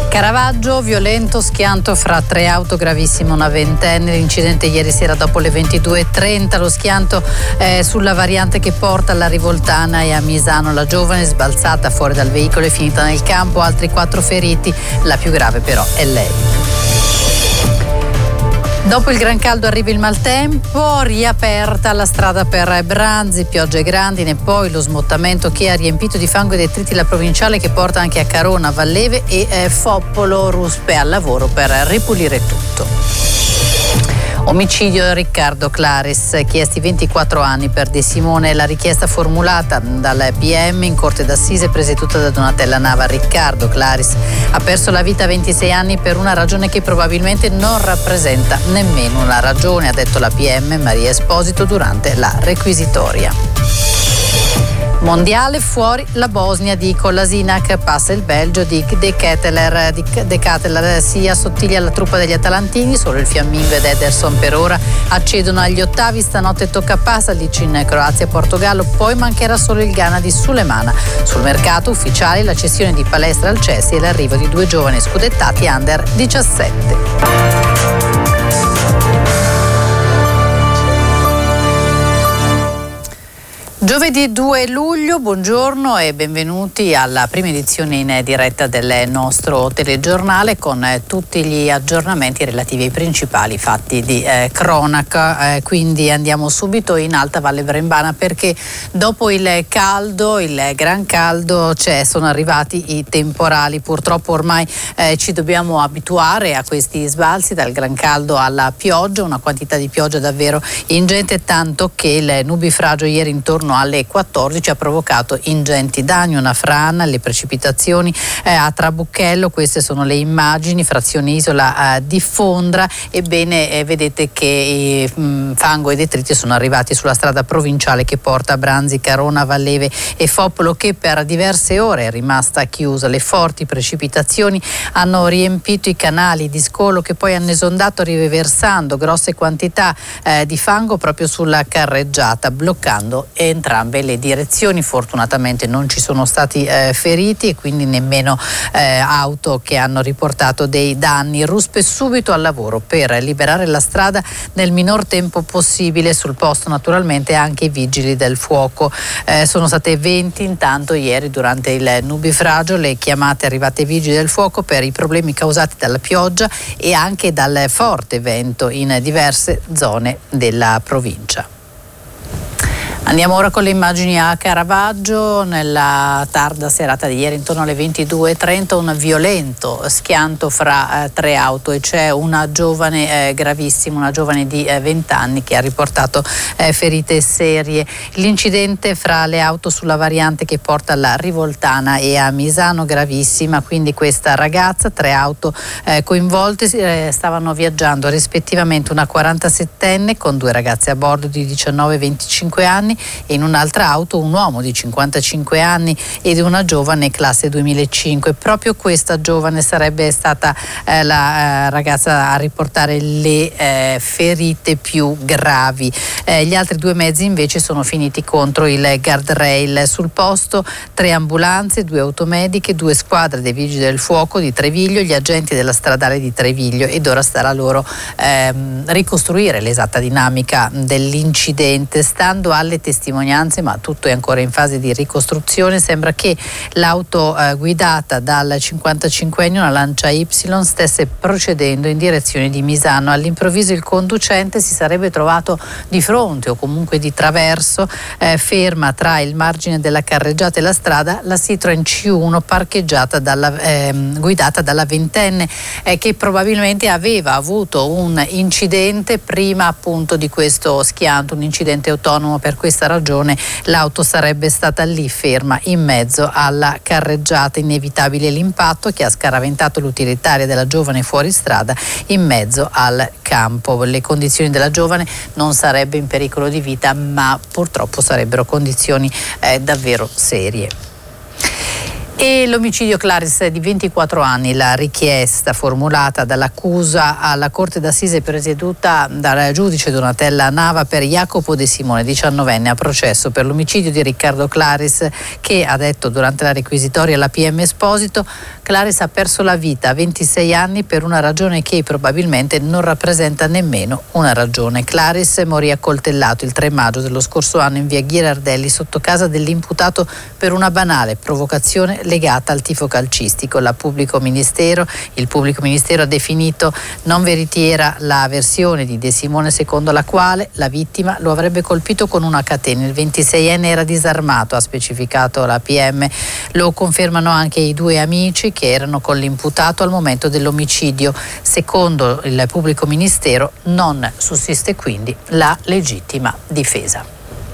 Caravaggio, violento schianto fra 3 auto, gravissimo una ventenne. L'incidente ieri sera dopo le 22:30. Lo schianto sulla variante che porta alla Rivoltana e a Misano. La giovane sbalzata fuori dal veicolo è finita nel campo, altri 4 feriti. La più grave però è lei. Dopo il gran caldo arriva il maltempo, riaperta la strada per Branzi, piogge grandine, poi lo smottamento che ha riempito di fango e detriti la provinciale, che porta anche a Carona, Valleve e Foppolo. Ruspe al lavoro per ripulire tutto. Omicidio Riccardo Claris, chiesti 24 anni per De Simone. La richiesta formulata dal PM in corte d'assise presieduta da Donatella Nava. Riccardo Claris ha perso la vita a 26 anni per una ragione che probabilmente non rappresenta nemmeno una ragione, ha detto la PM Maria Esposito durante la requisitoria. Mondiale, fuori la Bosnia di Kolasinac, passa il Belgio di De Ketelaere si assottiglia alla truppa degli atalantini, solo il Fiammingo ed Ederson per ora accedono agli ottavi. Stanotte tocca Pasalic in Croazia e Portogallo, poi mancherà solo il Ghana di Sulemana. Sul mercato ufficiale la cessione di Palestra al Chelsea e l'arrivo di 2 giovani scudettati under 17. Giovedì 2 luglio, buongiorno e benvenuti alla prima edizione in diretta del nostro telegiornale con tutti gli aggiornamenti relativi ai principali fatti di cronaca. Quindi andiamo subito in Alta Valle Brembana, perché dopo il caldo, il gran caldo, sono arrivati i temporali. Purtroppo ormai ci dobbiamo abituare a questi sbalzi dal gran caldo alla pioggia, una quantità di pioggia davvero ingente, tanto che il nubifragio ieri intorno alle 14 ha provocato ingenti danni, una frana, le precipitazioni a Trabucchello. Queste sono le immagini, frazione isola di Fondra. Ebbene, vedete che fango e detriti sono arrivati sulla strada provinciale che porta a Branzi, Carona, Valleve e Foppolo, che per diverse ore è rimasta chiusa. Le forti precipitazioni hanno riempito i canali di scolo, che poi hanno esondato riversando grosse quantità di fango proprio sulla carreggiata, bloccando entrambe le direzioni. Fortunatamente non ci sono stati feriti e quindi nemmeno auto che hanno riportato dei danni. Ruspe subito al lavoro per liberare la strada nel minor tempo possibile. Sul posto naturalmente anche i vigili del fuoco. Sono state 20 intanto ieri durante il nubifragio le chiamate arrivate ai vigili del fuoco per i problemi causati dalla pioggia e anche dal forte vento in diverse zone della provincia. Andiamo ora con le immagini a Caravaggio. Nella tarda serata di ieri, intorno alle 22:30, un violento schianto fra 3 auto e c'è una giovane gravissima, una giovane di 20 anni che ha riportato ferite serie. L'incidente fra le auto sulla variante che porta alla Rivoltana e a Misano, gravissima, quindi questa ragazza, 3 auto coinvolte, stavano viaggiando rispettivamente una 47enne con 2 ragazze a bordo di 19 e 25 anni e in un'altra auto un uomo di 55 anni ed una giovane classe 2005. Proprio questa giovane sarebbe stata la ragazza a riportare le ferite più gravi. Gli altri 2 mezzi invece sono finiti contro il guardrail. Sul posto 3 ambulanze, 2 automediche, 2 squadre dei vigili del fuoco di Treviglio, gli agenti della stradale di Treviglio, ed ora starà loro ricostruire l'esatta dinamica dell'incidente. Stando alle testimonianze, ma tutto è ancora in fase di ricostruzione, sembra che l'auto guidata dal 55enne, una Lancia Y, stesse procedendo in direzione di Misano. All'improvviso il conducente si sarebbe trovato di fronte o comunque di traverso, ferma tra il margine della carreggiata e la strada, la Citroen C1 parcheggiata guidata dalla ventenne che probabilmente aveva avuto un incidente prima appunto di questo schianto, un incidente autonomo. Per questa ragione l'auto sarebbe stata lì ferma in mezzo alla carreggiata. Inevitabile l'impatto che ha scaraventato l'utilitaria della giovane fuori strada in mezzo al campo. Le condizioni della giovane non sarebbe in pericolo di vita, ma purtroppo sarebbero condizioni davvero serie. E l'omicidio Claris di 24 anni, la richiesta formulata dall'accusa alla Corte d'Assise presieduta dal giudice Donatella Nava per Jacopo De Simone, 19enne, a processo per l'omicidio di Riccardo Claris, che ha detto durante la requisitoria alla PM Esposito: Claris ha perso la vita a 26 anni per una ragione che probabilmente non rappresenta nemmeno una ragione. Claris morì accoltellato il 3 maggio dello scorso anno in via Ghirardelli sotto casa dell'imputato per una banale provocazione legata al tifo calcistico. Il pubblico ministero ha definito non veritiera la versione di De Simone secondo la quale la vittima lo avrebbe colpito con una catena. Il 26enne era disarmato, ha specificato la PM. Lo confermano anche i due amici che erano con l'imputato al momento dell'omicidio. Secondo il pubblico ministero non sussiste quindi la legittima difesa.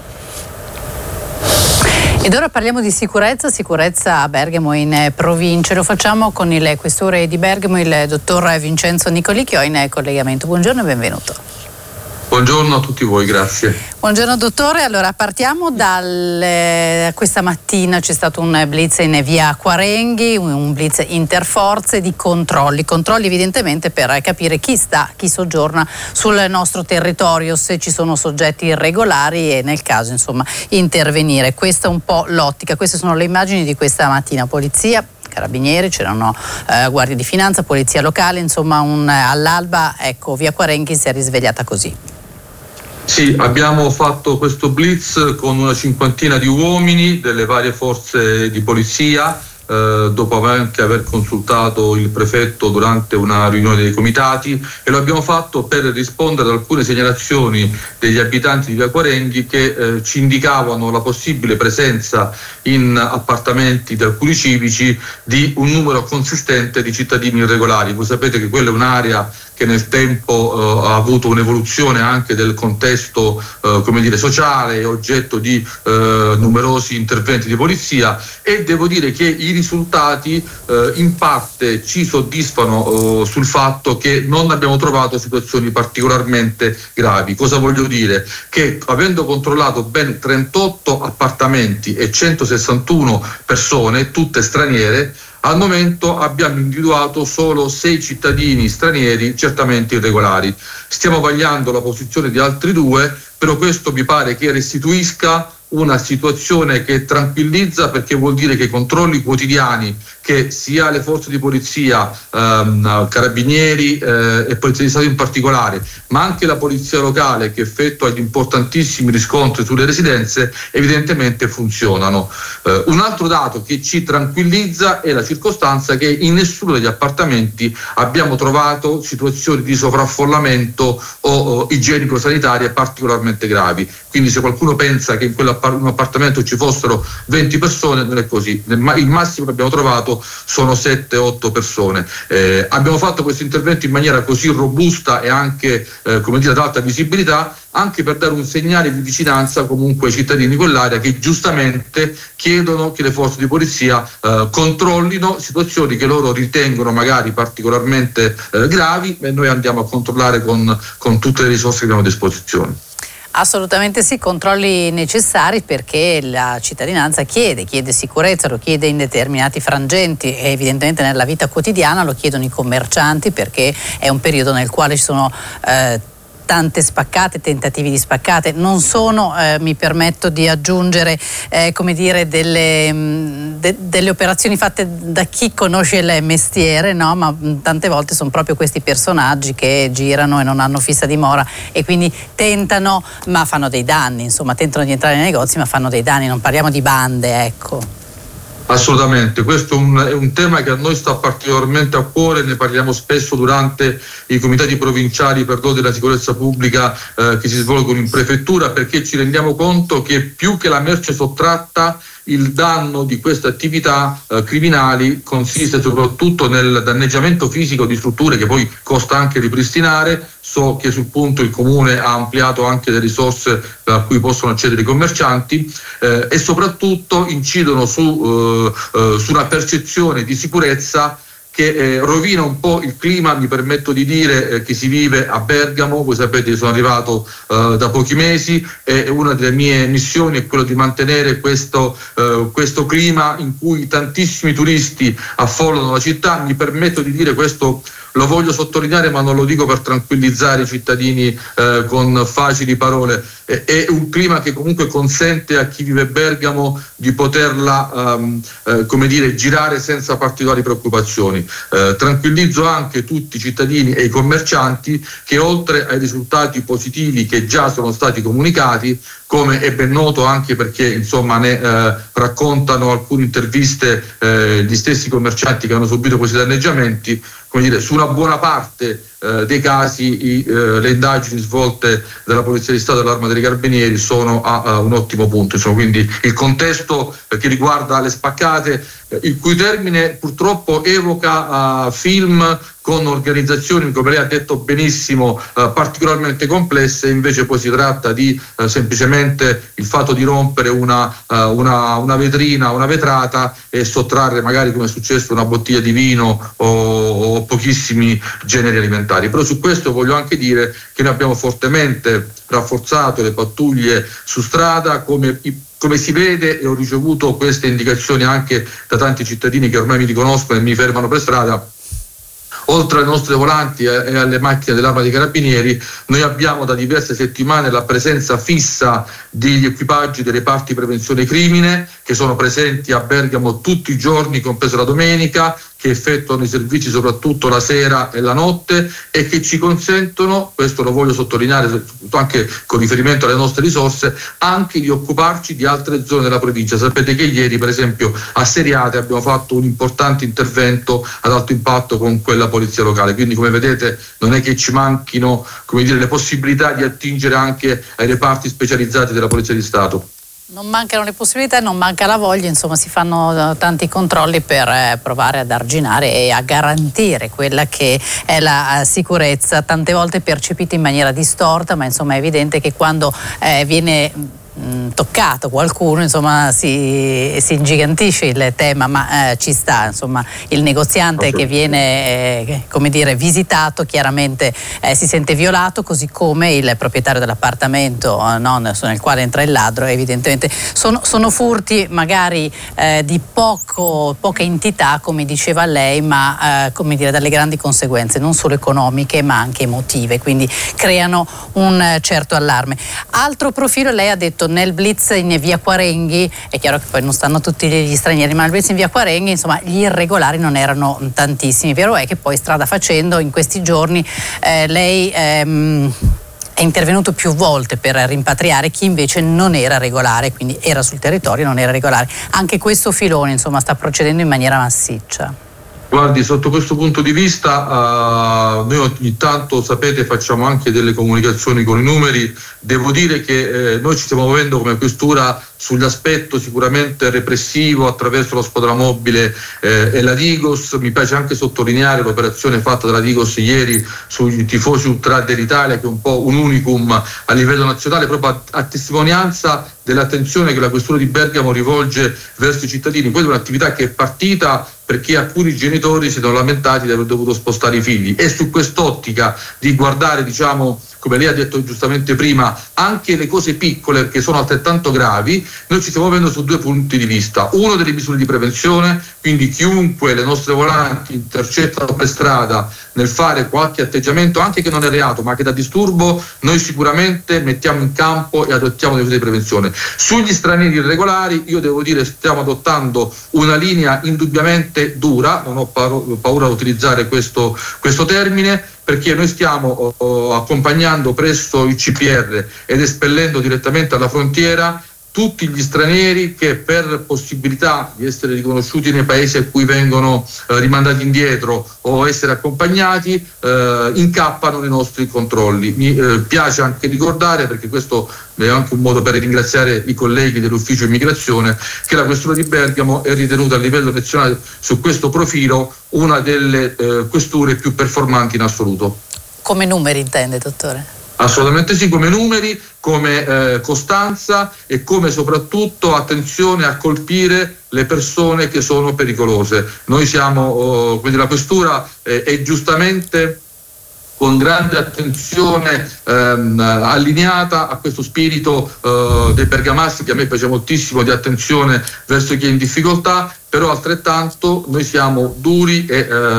Ed ora parliamo di sicurezza a Bergamo in provincia. Lo facciamo con il questore di Bergamo, il dottor Vincenzo Nicoli, che ho in collegamento. Buongiorno e benvenuto. Buongiorno a tutti voi, grazie. Buongiorno dottore, allora partiamo questa mattina c'è stato un blitz in via Quarenghi, un blitz interforze di controlli evidentemente per capire chi soggiorna sul nostro territorio, se ci sono soggetti irregolari e nel caso insomma intervenire. Questa è un po' l'ottica, queste sono le immagini di questa mattina. Polizia, Carabinieri, c'erano guardie di finanza, polizia locale, insomma all'alba, ecco, via Quarenghi si è risvegliata così. Sì, abbiamo fatto questo blitz con una cinquantina di uomini delle varie forze di polizia, dopo anche aver consultato il prefetto durante una riunione dei comitati, e lo abbiamo fatto per rispondere ad alcune segnalazioni degli abitanti di via Quarenghi che ci indicavano la possibile presenza in appartamenti di alcuni civici di un numero consistente di cittadini irregolari. Voi sapete che quella è un'area che nel tempo ha avuto un'evoluzione anche del contesto sociale, oggetto di numerosi interventi di polizia, e devo dire che i risultati in parte ci soddisfano sul fatto che non abbiamo trovato situazioni particolarmente gravi. Cosa voglio dire? Che avendo controllato ben 38 appartamenti e 161 persone, tutte straniere, al momento abbiamo individuato solo 6 cittadini stranieri certamente irregolari. Stiamo vagliando la posizione di altri 2, però questo mi pare che restituisca una situazione che tranquillizza, perché vuol dire che i controlli quotidiani che sia le forze di polizia, carabinieri e polizia di Stato in particolare, ma anche la polizia locale che effettua gli importantissimi riscontri sulle residenze, evidentemente funzionano. Un altro dato che ci tranquillizza è la circostanza che in nessuno degli appartamenti abbiamo trovato situazioni di sovraffollamento o igienico-sanitarie particolarmente gravi. Quindi se qualcuno pensa che in un appartamento ci fossero 20 persone, non è così. Il massimo che abbiamo trovato sono 7-8 persone. Abbiamo fatto questo intervento in maniera così robusta e anche ad alta visibilità, anche per dare un segnale di vicinanza comunque ai cittadini di quell'area che giustamente chiedono che le forze di polizia controllino situazioni che loro ritengono magari particolarmente gravi, e noi andiamo a controllare con tutte le risorse che abbiamo a disposizione. Assolutamente sì, controlli necessari, perché la cittadinanza chiede sicurezza, lo chiede in determinati frangenti e evidentemente nella vita quotidiana lo chiedono i commercianti, perché è un periodo nel quale ci sono tante spaccate, tentativi di spaccate. Non sono, mi permetto di aggiungere, delle operazioni fatte da chi conosce il mestiere, no? Ma tante volte sono proprio questi personaggi che girano e non hanno fissa dimora e quindi tentano, ma fanno dei danni, insomma, tentano di entrare nei negozi ma fanno dei danni, non parliamo di bande, ecco. Assolutamente, questo è un tema che a noi sta particolarmente a cuore, ne parliamo spesso durante i comitati provinciali per l'ordine della sicurezza pubblica che si svolgono in prefettura, perché ci rendiamo conto che più che la merce sottratta, il danno di queste attività criminali consiste soprattutto nel danneggiamento fisico di strutture che poi costa anche ripristinare. So che sul punto il Comune ha ampliato anche le risorse a cui possono accedere i commercianti e soprattutto incidono su una percezione di sicurezza che rovina un po' il clima, mi permetto di dire, che si vive a Bergamo. Voi sapete, io sono arrivato da pochi mesi e una delle mie missioni è quella di mantenere questo clima in cui tantissimi turisti affollano la città. Mi permetto di dire questo, lo voglio sottolineare, ma non lo dico per tranquillizzare i cittadini con facili parole. È un clima che comunque consente a chi vive Bergamo di poterla girare senza particolari preoccupazioni. Tranquillizzo anche tutti i cittadini e i commercianti che, oltre ai risultati positivi che già sono stati comunicati, come è ben noto anche perché insomma ne raccontano alcune interviste gli stessi commercianti che hanno subito questi danneggiamenti, su una buona parte dei casi le indagini svolte dalla Polizia di Stato e dall'Arma dei Carabinieri sono a un ottimo punto. Quindi il contesto che riguarda le spaccate, il cui termine purtroppo evoca film con organizzazioni, come lei ha detto benissimo, particolarmente complesse, invece poi si tratta di semplicemente il fatto di rompere una vetrina, una vetrata e sottrarre, magari come è successo, una bottiglia di vino o pochissimi generi alimentari. Però su questo voglio anche dire che noi abbiamo fortemente rafforzato le pattuglie su strada, come si vede, e ho ricevuto queste indicazioni anche da tanti cittadini che ormai mi riconoscono e mi fermano per strada. Oltre alle nostre volanti e alle macchine dell'Arma dei Carabinieri, noi abbiamo da diverse settimane la presenza fissa degli equipaggi dei reparti prevenzione crimine, che sono presenti a Bergamo tutti i giorni, compreso la domenica, che effettuano i servizi soprattutto la sera e la notte e che ci consentono, questo lo voglio sottolineare soprattutto anche con riferimento alle nostre risorse, anche di occuparci di altre zone della provincia. Sapete che ieri, per esempio, a Seriate abbiamo fatto un importante intervento ad alto impatto con quella polizia locale, quindi come vedete non è che ci manchino le possibilità di attingere anche ai reparti specializzati della Polizia di Stato. Non mancano le possibilità, non manca la voglia, insomma si fanno tanti controlli per provare ad arginare e a garantire quella che è la sicurezza, tante volte percepita in maniera distorta, ma insomma è evidente che quando viene toccato qualcuno, insomma si ingigantisce il tema, ma ci sta, insomma il negoziante che viene visitato chiaramente si sente violato, così come il proprietario dell'appartamento nel quale entra il ladro. Evidentemente sono furti magari di poca entità, come diceva lei, ma dalle grandi conseguenze non solo economiche ma anche emotive, quindi creano un certo allarme. Altro profilo, lei ha detto nel blitz in via Quarenghi, è chiaro che poi non stanno tutti gli stranieri, ma nel blitz in via Quarenghi insomma gli irregolari non erano tantissimi. Vero è che poi strada facendo in questi giorni lei è intervenuto più volte per rimpatriare chi invece non era regolare, quindi era sul territorio e non era regolare. Anche questo filone insomma sta procedendo in maniera massiccia. Guardi, sotto questo punto di vista noi ogni tanto, sapete, facciamo anche delle comunicazioni con i numeri. Devo dire che noi ci stiamo muovendo come questura sull'aspetto sicuramente repressivo attraverso lo squadra mobile e la Digos. Mi piace anche sottolineare l'operazione fatta dalla Digos ieri sui tifosi ultra dell'Italia, che è un po' un unicum a livello nazionale, proprio a testimonianza dell'attenzione che la questura di Bergamo rivolge verso i cittadini. Questa è un'attività che è partita perché alcuni genitori si sono lamentati di aver dovuto spostare i figli, e su quest'ottica di guardare, come lei ha detto giustamente prima, anche le cose piccole che sono altrettanto gravi, noi ci stiamo muovendo su due punti di vista. Uno, delle misure di prevenzione, quindi chiunque le nostre volanti intercettano per strada nel fare qualche atteggiamento, anche che non è reato ma che dà disturbo, noi sicuramente mettiamo in campo e adottiamo le misure di prevenzione. Sugli stranieri irregolari io devo dire stiamo adottando una linea indubbiamente dura, non ho paura di utilizzare questo termine, perché noi stiamo accompagnando presso il CPR ed espellendo direttamente alla frontiera tutti gli stranieri che, per possibilità di essere riconosciuti nei paesi a cui vengono rimandati indietro o essere accompagnati, incappano nei nostri controlli. Mi piace anche ricordare, perché questo è anche un modo per ringraziare i colleghi dell'ufficio immigrazione, che la questura di Bergamo è ritenuta a livello nazionale su questo profilo una delle questure più performanti in assoluto. Come numeri intende, dottore? Assolutamente sì, come numeri, come costanza e come soprattutto attenzione a colpire le persone che sono pericolose. Noi siamo, quindi la questura è giustamente con grande attenzione allineata a questo spirito dei bergamaschi, che a me piace moltissimo, di attenzione verso chi è in difficoltà, però altrettanto noi siamo duri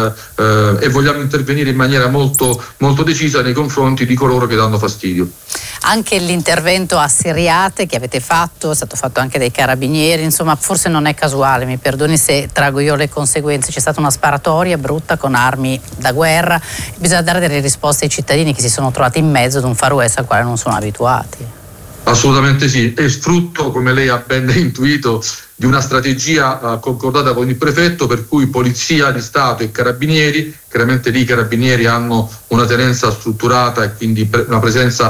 e vogliamo intervenire in maniera molto, molto decisa nei confronti di coloro che danno fastidio. Anche l'intervento a Seriate che avete fatto è stato fatto anche dai carabinieri, insomma forse non è casuale, mi perdoni se trago io le conseguenze, c'è stata una sparatoria brutta con armi da guerra, bisogna dare delle risposte ai cittadini che si sono trovati in mezzo ad un Far West al quale non sono abituati. Assolutamente sì, è frutto, come lei ha ben intuito, di una strategia concordata con il prefetto, per cui Polizia di Stato e Carabinieri, chiaramente lì i Carabinieri hanno una tenenza strutturata e quindi una presenza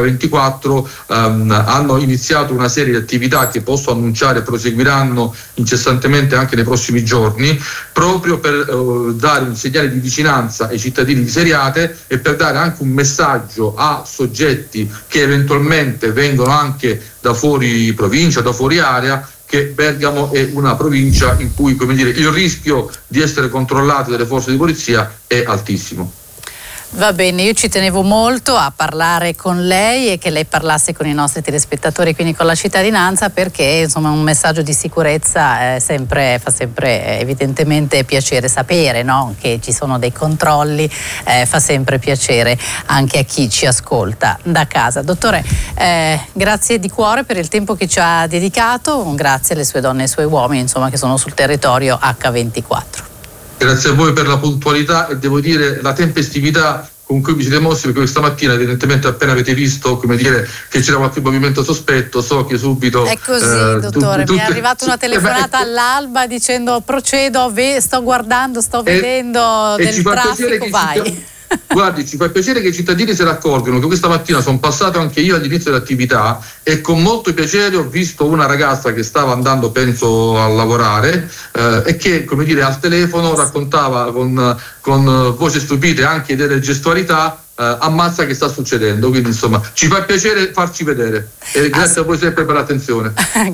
H24, hanno iniziato una serie di attività che posso annunciare proseguiranno incessantemente anche nei prossimi giorni, proprio per dare un segnale di vicinanza ai cittadini di Seriate e per dare anche un messaggio a soggetti che eventualmente vengono anche da fuori provincia, da fuori area, che Bergamo è una provincia in cui, come dire, il rischio di essere controllati dalle forze di polizia è altissimo. Va bene, io ci tenevo molto a parlare con lei e che lei parlasse con i nostri telespettatori, quindi con la cittadinanza, perché insomma un messaggio di sicurezza fa sempre evidentemente piacere sapere, no? Che ci sono dei controlli, fa sempre piacere anche a chi ci ascolta da casa. Dottore, grazie di cuore per il tempo che ci ha dedicato, grazie alle sue donne e ai suoi uomini, insomma, che sono sul territorio H24. Grazie a voi per la puntualità e devo dire la tempestività con cui vi siete mossi, perché questa mattina evidentemente appena avete visto, come dire, che c'era qualche movimento sospetto, so che subito... È così, dottore, mi è arrivata una telefonata all'alba dicendo procedo, sto guardando, sto vedendo del traffico, vai. Guardi, ci fa piacere che i cittadini se ne accorgano, che questa mattina sono passato anche io all'inizio dell'attività e con molto piacere ho visto una ragazza che stava andando, penso, a lavorare e che, come dire, al telefono raccontava con voci stupite anche delle gestualità, ammazza che sta succedendo, quindi insomma ci fa piacere farci vedere e grazie a voi sempre per l'attenzione.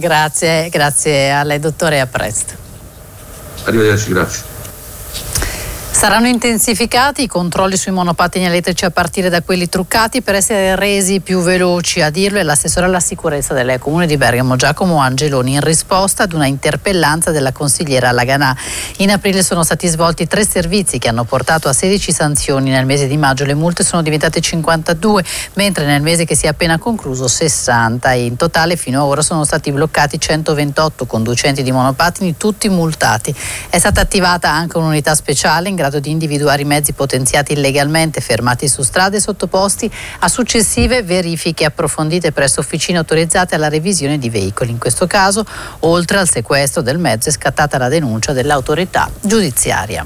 grazie a lei dottore e a presto. Arrivederci, grazie. Saranno intensificati i controlli sui monopattini elettrici a partire da quelli truccati per essere resi più veloci. A dirlo è l'assessore alla sicurezza del Comune di Bergamo Giacomo Angeloni in risposta ad una interpellanza della consigliera Laganà. In aprile sono stati svolti 3 servizi che hanno portato a 16 sanzioni. Nel mese di maggio le multe sono diventate 52, mentre nel mese che si è appena concluso 60 e in totale fino ad ora sono stati bloccati 128 conducenti di monopattini, tutti multati. È stata attivata anche un'unità speciale in grado di individuare i mezzi potenziati illegalmente fermati su strade e sottoposti a successive verifiche approfondite presso officine autorizzate alla revisione di veicoli. In questo caso, oltre al sequestro del mezzo, è scattata la denuncia dell'autorità giudiziaria.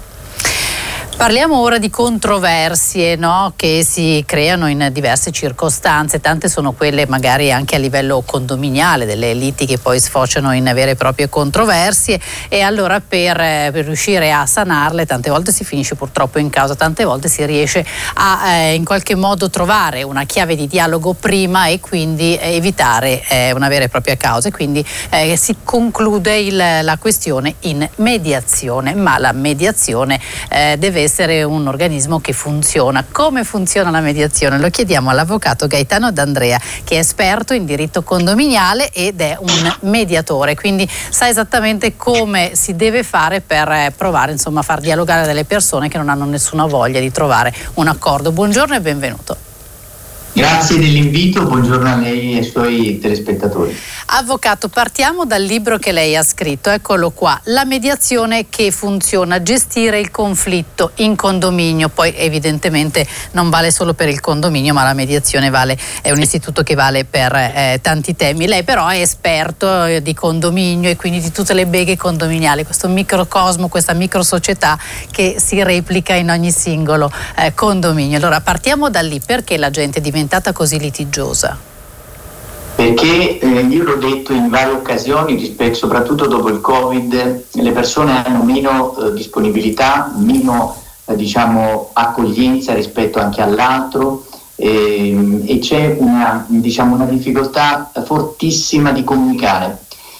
Parliamo ora di controversie, no? Che si creano in diverse circostanze, tante sono quelle magari anche a livello condominiale, delle liti che poi sfociano in vere e proprie controversie e allora per riuscire a sanarle tante volte si finisce purtroppo in causa, tante volte si riesce a in qualche modo trovare una chiave di dialogo prima e quindi evitare una vera e propria causa e quindi si conclude la questione in mediazione, ma la mediazione deve essere un organismo che funziona. Come funziona la mediazione? Lo chiediamo all'avvocato Gaetano D'Andrea, che è esperto in diritto condominiale ed è un mediatore, quindi sa esattamente come si deve fare per provare insomma a far dialogare delle persone che non hanno nessuna voglia di trovare un accordo. Buongiorno e benvenuto. Grazie dell'invito, buongiorno a lei e ai suoi telespettatori. Avvocato, partiamo dal libro che lei ha scritto, eccolo qua, La mediazione che funziona, gestire il conflitto in condominio, poi evidentemente non vale solo per il condominio, ma la mediazione è un istituto che vale per tanti temi. Lei però è esperto di condominio e quindi di tutte le beghe condominiali, questo microcosmo, questa microsocietà che si replica in ogni singolo condominio. Allora partiamo da lì, perché la gente è diventata così litigiosa? Perché io l'ho detto in varie occasioni, soprattutto dopo il Covid, le persone hanno meno disponibilità, meno accoglienza rispetto anche all'altro, e c'è una difficoltà fortissima di comunicare.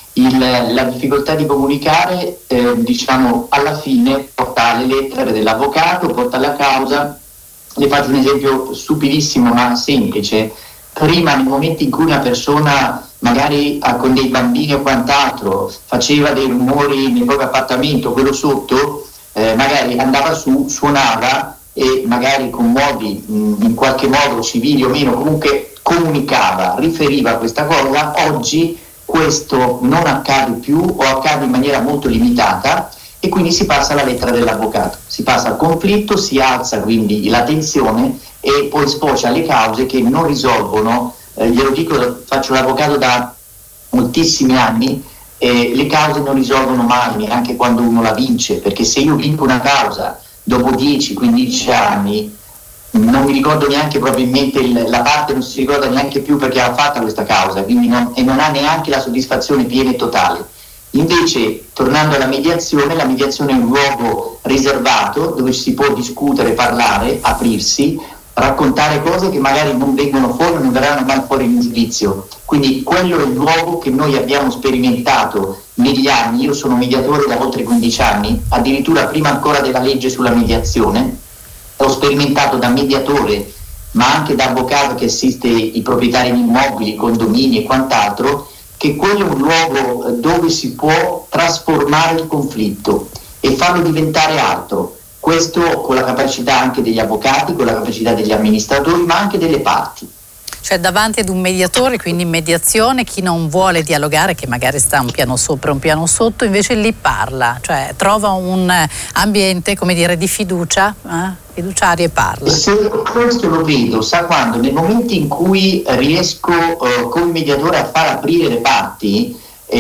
La difficoltà di comunicare alla fine porta alle lettere dell'avvocato, porta alla causa. Le faccio un esempio stupidissimo ma semplice. Prima, nei momenti in cui una persona magari con dei bambini o quant'altro faceva dei rumori nel proprio appartamento, quello sotto magari andava su, suonava e magari con modi in qualche modo civili o meno, comunque comunicava, riferiva questa cosa. Oggi questo non accade più o accade in maniera molto limitata e quindi si passa alla lettera dell'avvocato, si passa al conflitto, si alza quindi la tensione e poi sfocia le cause che non risolvono. Glielo dico, faccio l'avvocato da moltissimi anni e le cause non risolvono mai, neanche quando uno la vince, perché se io vinco una causa dopo 10-15 anni non mi ricordo neanche, probabilmente la parte non si ricorda neanche più perché ha fatta questa causa, quindi non ha neanche la soddisfazione piena e totale. Invece, tornando alla mediazione, la mediazione è un luogo riservato dove si può discutere, parlare, aprirsi, raccontare cose che magari non vengono fuori, non verranno mai fuori in giudizio. Quindi quello è il luogo che noi abbiamo sperimentato negli anni. Io sono mediatore da oltre 15 anni, addirittura prima ancora della legge sulla mediazione. Ho sperimentato da mediatore, ma anche da avvocato che assiste i proprietari di immobili, condomini e quant'altro, che quello è un luogo dove si può trasformare il conflitto e farlo diventare altro. Questo con la capacità anche degli avvocati, con la capacità degli amministratori, ma anche delle parti. Cioè davanti ad un mediatore, quindi in mediazione, chi non vuole dialogare, che magari sta un piano sopra, un piano sotto, invece lì parla, cioè trova un ambiente, come dire, di fiducia, fiduciario e parla. Se questo lo vedo, sa quando? Nei momenti in cui riesco come mediatore a far aprire le parti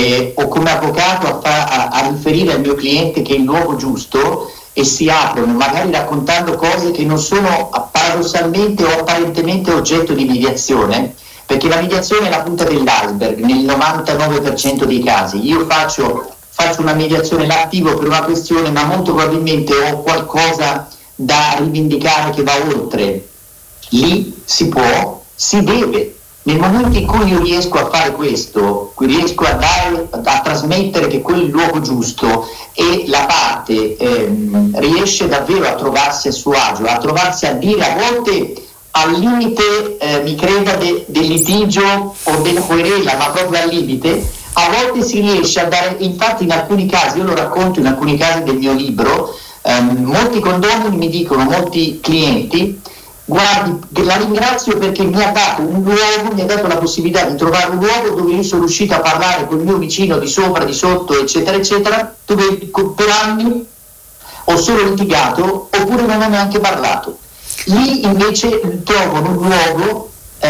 o come avvocato a riferire al mio cliente che è il luogo giusto e si aprono, magari raccontando cose che non sono paradossalmente o apparentemente oggetto di mediazione, perché la mediazione è la punta dell'iceberg nel 99% dei casi. Io faccio una mediazione l'attivo per una questione, ma molto probabilmente ho qualcosa da rivendicare che va oltre. Lì si può, si deve. Nel momento in cui io riesco a fare questo, riesco a trasmettere che quello è il luogo giusto e la parte riesce davvero a trovarsi a suo agio, a trovarsi a dire a volte al limite, mi creda, del litigio o della querela, ma proprio al limite, a volte si riesce a dare, infatti in alcuni casi, io lo racconto in alcuni casi del mio libro, molti condomini mi dicono, molti clienti, guardi, la ringrazio perché mi ha dato un luogo, mi ha dato la possibilità di trovare un luogo dove io sono riuscito a parlare con il mio vicino di sopra, di sotto, eccetera, eccetera, dove per anni ho solo litigato oppure non ho neanche parlato. Lì invece trovano un luogo,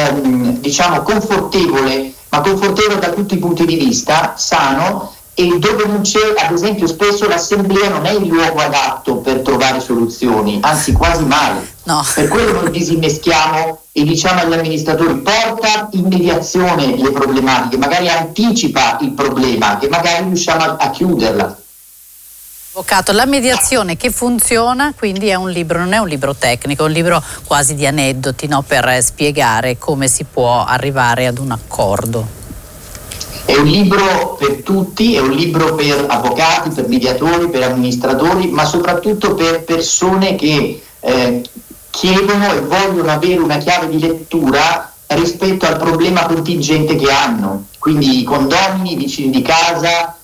confortevole, ma confortevole da tutti i punti di vista, sano, e dove non c'è, ad esempio, spesso l'assemblea non è il luogo adatto per trovare soluzioni, anzi quasi mai. No. Per quello noi disinneschiamo e diciamo agli amministratori: porta in mediazione le problematiche, magari anticipa il problema e magari riusciamo a chiuderla. Avvocato, la mediazione che funziona quindi è un libro, non è un libro tecnico, è un libro quasi di aneddoti, no? Per spiegare come si può arrivare ad un accordo. È un libro per tutti, è un libro per avvocati, per mediatori, per amministratori, ma soprattutto per persone che chiedono e vogliono avere una chiave di lettura rispetto al problema contingente che hanno. Quindi i condomini, i vicini di casa,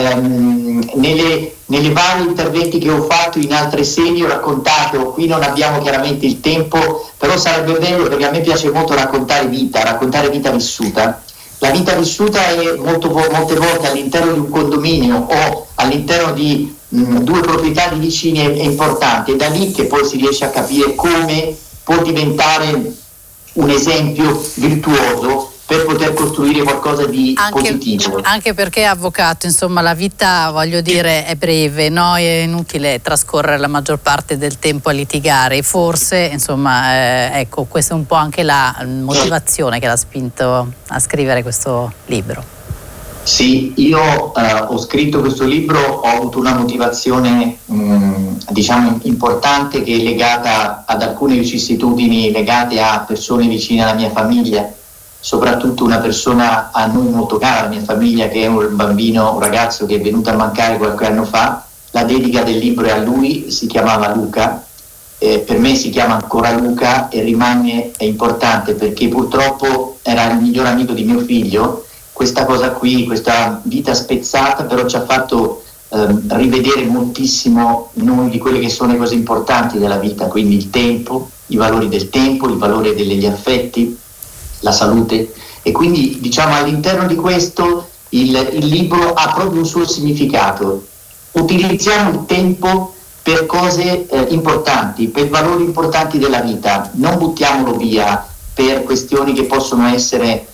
nelle varie interventi che ho fatto in altre sedi ho raccontato, qui non abbiamo chiaramente il tempo, però sarebbe bello perché a me piace molto raccontare vita vissuta. La vita vissuta è molte volte all'interno di un condominio o all'interno di due proprietà di vicini è importante, è da lì che poi si riesce a capire come può diventare un esempio virtuoso per poter costruire qualcosa di positivo. Anche perché, avvocato, insomma, la vita, voglio dire, è breve, no? È inutile trascorrere la maggior parte del tempo a litigare, e forse, insomma, ecco, questa è un po' anche la motivazione che l'ha spinto a scrivere questo libro. Sì, io ho scritto questo libro, ho avuto una motivazione importante, che è legata ad alcune vicissitudini legate a persone vicine alla mia famiglia, soprattutto una persona a noi molto cara, la mia famiglia, che è un ragazzo che è venuto a mancare qualche anno fa. La dedica del libro è a lui, si chiamava Luca, per me si chiama ancora Luca e rimane importante perché purtroppo era il miglior amico di mio figlio. Questa cosa qui, questa vita spezzata, però ci ha fatto rivedere moltissimo noi di quelle che sono le cose importanti della vita, quindi il tempo, i valori del tempo, il valore degli affetti, la salute. E quindi all'interno di questo il libro ha proprio un suo significato. Utilizziamo il tempo per cose importanti, per valori importanti della vita, non buttiamolo via per questioni che possono essere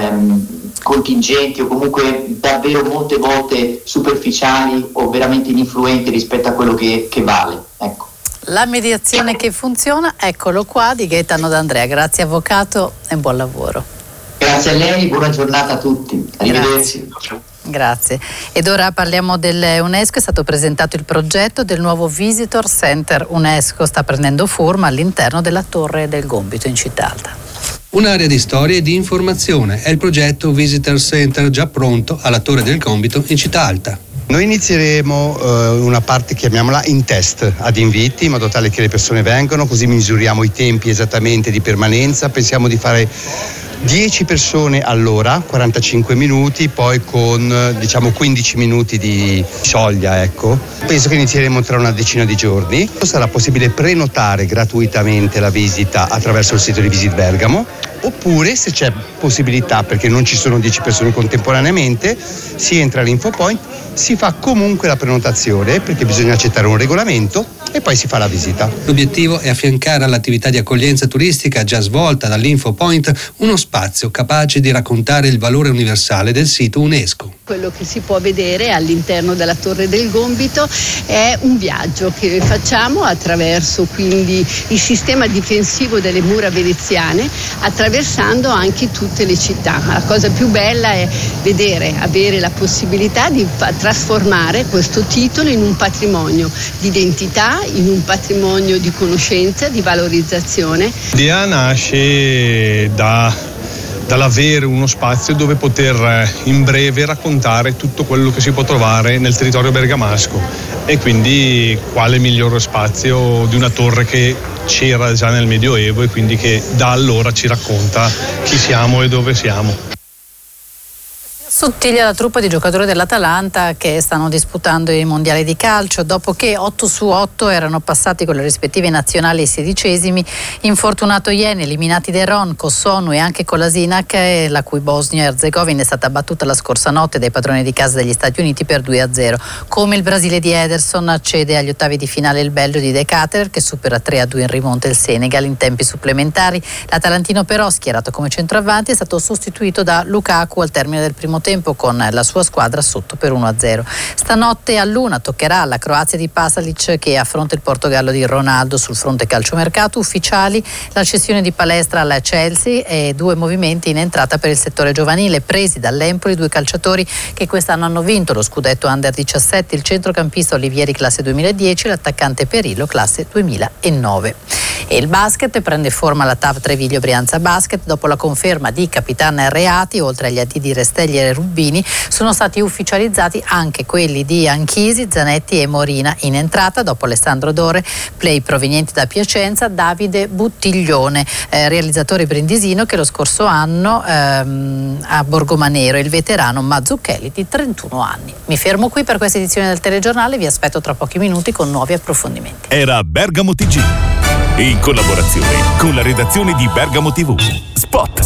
contingenti o comunque davvero molte volte superficiali o veramente ininfluenti rispetto a quello che vale. Ecco. La mediazione che funziona, eccolo qua, di Gaetano D'Andrea. Grazie avvocato e buon lavoro. Grazie a lei, buona giornata a tutti. Arrivederci. Grazie. Ed ora parliamo dell'UNESCO. È stato presentato il progetto del nuovo Visitor Center UNESCO. Sta prendendo forma all'interno della Torre del Gòmbito in Città Alta. Un'area di storia e di informazione è il progetto Visitor Center, già pronto alla Torre del Gòmbito in Città Alta. Noi inizieremo una parte, chiamiamola in test, ad inviti, in modo tale che le persone vengano, così misuriamo i tempi esattamente di permanenza. Pensiamo di fare 10 persone all'ora, 45 minuti, poi con 15 minuti di soglia, ecco. Penso che inizieremo tra una decina di giorni. Sarà possibile prenotare gratuitamente la visita attraverso il sito di Visit Bergamo, oppure, se c'è possibilità, perché non ci sono 10 persone contemporaneamente, si entra all'InfoPoint, si fa comunque la prenotazione, perché bisogna accettare un regolamento, e poi si fa la visita. L'obiettivo è affiancare all'attività di accoglienza turistica già svolta dall'InfoPoint uno spazio capace di raccontare il valore universale del sito UNESCO. Quello che si può vedere all'interno della Torre del Gòmbito è un viaggio che facciamo attraverso quindi il sistema difensivo delle mura veneziane, attraversando anche tutte le città. Ma la cosa più bella è avere la possibilità di trasformare questo titolo in un patrimonio di identità, in un patrimonio di conoscenza, di valorizzazione. L'idea nasce dall'avere uno spazio dove poter in breve raccontare tutto quello che si può trovare nel territorio bergamasco, e quindi quale migliore spazio di una torre che c'era già nel Medioevo e quindi che da allora ci racconta chi siamo e dove siamo. Sottiglia la truppa di giocatori dell'Atalanta che stanno disputando i mondiali di calcio dopo che 8 su 8 erano passati con le rispettive nazionali ai 16esimi. Infortunato ieri, eliminati da Ron, Kossonu e anche Kolasinac, la cui Bosnia-Herzegovina è stata battuta la scorsa notte dai padroni di casa degli Stati Uniti per 2-0. Come il Brasile di Ederson accede agli ottavi di finale il Belgio di De Ketelaere, che supera 3-2 in rimonta il Senegal in tempi supplementari. L'Atalantino però, schierato come centroavanti, è stato sostituito da Lukaku al termine del primo tempo con la sua squadra sotto per 1-0. Stanotte all'1 toccherà alla Croazia di Pasalic, che affronta il Portogallo di Ronaldo. Sul fronte calciomercato ufficiali la cessione di Palestra alla Chelsea e 2 movimenti in entrata per il settore giovanile presi dall'Empoli, 2 calciatori che quest'anno hanno vinto lo scudetto Under 17, il centrocampista Olivieri classe 2010 e l'attaccante Perillo classe 2009. E il basket prende forma la TAV Treviglio Brianza Basket. Dopo la conferma di Capitan Reati, oltre agli addi di Restelli e Rubini, sono stati ufficializzati anche quelli di Anchisi, Zanetti e Morina. In entrata, dopo Alessandro Dore, play provenienti da Piacenza, Davide Buttiglione, realizzatore brindisino, che lo scorso anno a Borgomanero, il veterano Mazzucchelli di 31 anni. Mi fermo qui per questa edizione del telegiornale, vi aspetto tra pochi minuti con nuovi approfondimenti. Era Bergamo TG, in collaborazione con la redazione di Bergamo TV. Spot.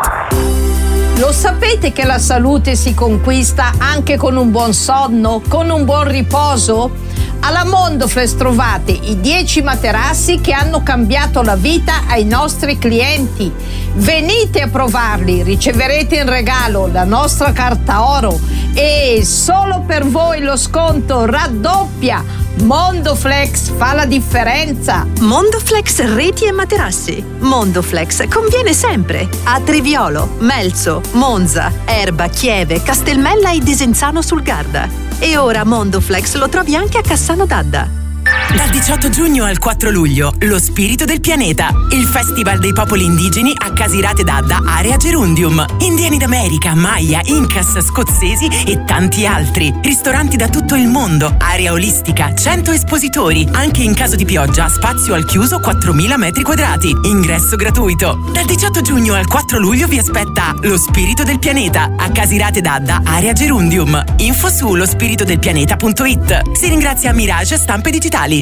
Lo sapete che la salute si conquista anche con un buon sonno, con un buon riposo? Alla Mondoflex trovate i 10 materassi che hanno cambiato la vita ai nostri clienti. Venite a provarli, riceverete in regalo la nostra carta oro e solo per voi lo sconto raddoppia. Mondoflex fa la differenza. Mondoflex reti e materassi. Mondoflex conviene sempre a Triviolo, Melzo, Monza, Erba, Chieve, Castelmella e Desenzano sul Garda. E ora Mondoflex lo trovi anche a Cassano d'Adda. Dal 18 giugno al 4 luglio, lo spirito del pianeta, il festival dei popoli indigeni a Casirate d'Adda, area Gerundium. Indiani d'America, Maya, Incas, scozzesi e tanti altri. Ristoranti da tutto il mondo, area olistica, 100 espositori. Anche in caso di pioggia, spazio al chiuso 4.000 metri quadrati. Ingresso gratuito. Dal 18 giugno al 4 luglio vi aspetta lo spirito del pianeta a Casirate d'Adda, area Gerundium. Info su lospiritodelpianeta.it. Si ringrazia Mirage Stampe Digitali.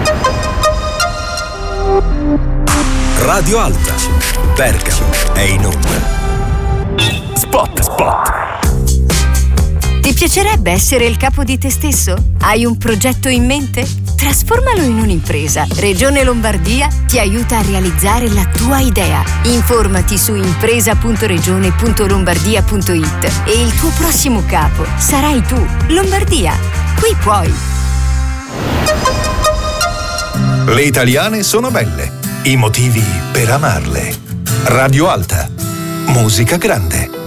Radio Alta, Bergamo è in onda. Spot. Ti piacerebbe essere il capo di te stesso? Hai un progetto in mente? Trasformalo in un'impresa. Regione Lombardia ti aiuta a realizzare la tua idea. Informati su impresa.regione.lombardia.it e il tuo prossimo capo sarai tu. Lombardia, qui puoi. Le italiane sono belle, i motivi per amarle. Radio Alta, musica grande.